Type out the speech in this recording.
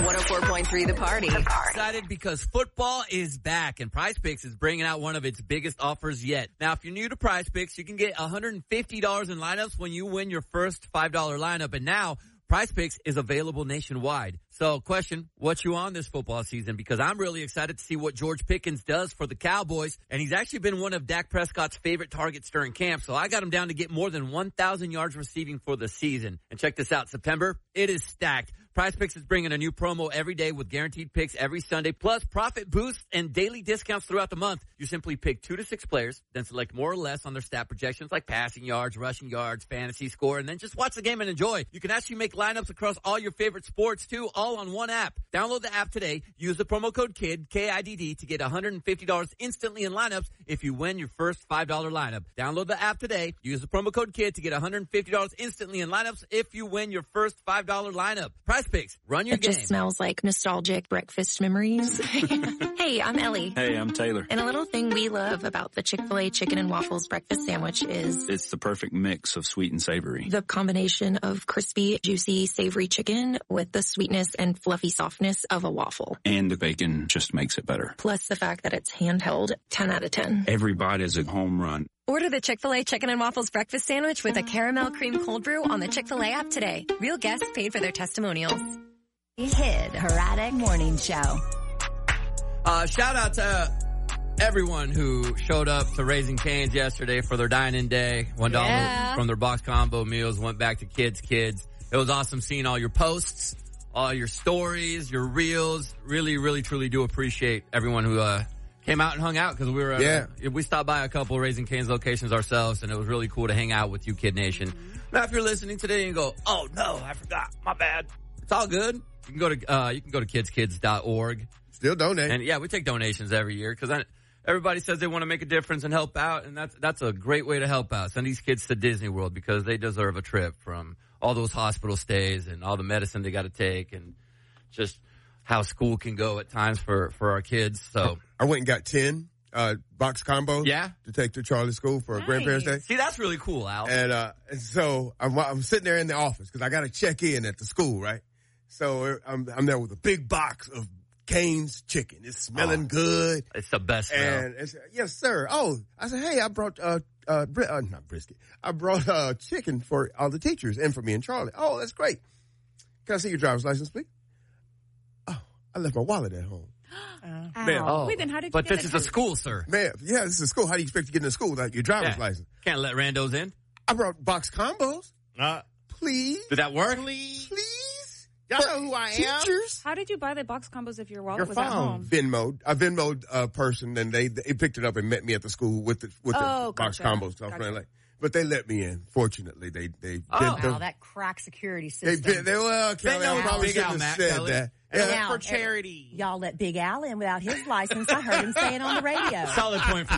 104.3 The Party. Excited because football is back and Prize Picks is bringing out one of its biggest offers yet. Now, if you're new to Prize Picks, you can get $150 in lineups when you win your first $5 lineup. And now, Prize Picks is available nationwide. So, question, what you on this football season? Because I'm really excited to see what George Pickens does for the Cowboys. And he's actually been one of Dak Prescott's favorite targets during camp. So I got him down to get more than 1,000 yards receiving for the season. And check this out, September, it is stacked. Prize Picks is bringing a new promo every day with guaranteed picks every Sunday, plus profit boosts and daily discounts throughout the month. You simply pick 2 to 6 players, then select more or less on their stat projections like passing yards, rushing yards, fantasy score, and then just watch the game and enjoy. You can actually make lineups across all your favorite sports too, all on one app. Download the app today. Use the promo code KID, K-I-D-D, to get $150 instantly in lineups if you win your first $5 lineup. Download the app today. Use the promo code KID to get $150 instantly in lineups if you win your first $5 lineup. Prize Picks, run your game. It just smells like nostalgic breakfast memories. Hey, I'm Ellie. Hey, I'm Taylor. And a little thing we love about the Chick-fil-A chicken and waffles breakfast sandwich is It's the perfect mix of sweet and savory. the combination of crispy, juicy, savory chicken with the sweetness and fluffy softness of a waffle. And the bacon just makes it better. Plus the fact that it's handheld, 10 out of 10. Every bite is a home run. Order the Chick-fil-A Chicken and Waffles Breakfast Sandwich with a caramel cream cold brew on the Chick-fil-A app today. Real guests paid for their testimonials. Hit Herodic Morning Show. Shout out to everyone who showed up to Raising Cane's yesterday for their dine-in day. $1 from their box combo meals went back to kids. It was awesome seeing all your posts, all your stories, your reels. Really, really, truly do appreciate everyone who came out and hung out because we stopped by a couple of Raising Cane's locations ourselves, and it was really cool to hang out with you, Kid Nation. Now, if you're listening today and you go, "Oh no, I forgot, my bad," it's all good. You can go to kidskids.org. Still donate. And yeah, we take donations every year because everybody says they want to make a difference and help out, and that's a great way to help out. Send these kids to Disney World because they deserve a trip from all those hospital stays and all the medicine they got to take and just how school can go at times for our kids. So I went and got 10 box combos to take to Charlie's school for Grandparents' Day. See, that's really cool, Al. And so I'm sitting there in the office because I got to check in at the school, right? So I'm there with a big box of Cane's chicken. It's smelling good. It's the best smell. And it's, yes, sir. Oh, I said, hey, I brought not brisket. I brought chicken for all the teachers and for me and Charlie. Oh, that's great. Can I see your driver's license, please? Oh, I left my wallet at home. Man, Wait, then how did you But get this is a school, sir. Man, yeah, this is a school. How do you expect to get into school without your driver's license? Can't let randos in. I brought box combos. Please. Did that work? Please. Y'all know who I am? Teachers. How did you buy the box combos if your wallet Your was at phone. home? Venmo'd. I Venmo'd a person, and they picked it up and met me at the school with the box gotcha. combos. So Gotcha. but they let me in. Fortunately, they Wow, that crack security system. Kelly, I probably Big shouldn't Al, have Matt, said Kelly. that. It's for charity. Y'all let Big Al in without his license. I heard him say it on the radio. Solid point from